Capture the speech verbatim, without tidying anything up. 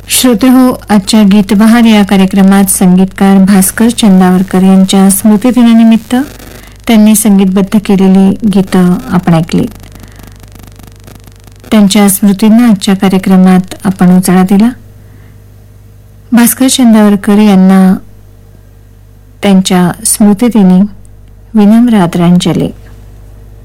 श्रोते हो, आजच्या गीतबहार या कार्यक्रमात संगीतकार भास्कर चंदावरकर यांच्या स्मृतिदिनानिमित्त त्यांनी संगीतबद्ध केलेली गीतं आपण ऐकली. त्यांच्या स्मृतींना आजच्या कार्यक्रमात आपण उजाळा दिला. भास्कर चंदावरकर यांना त्यांच्या स्मृतिदिनी विनम्र आदरांजली.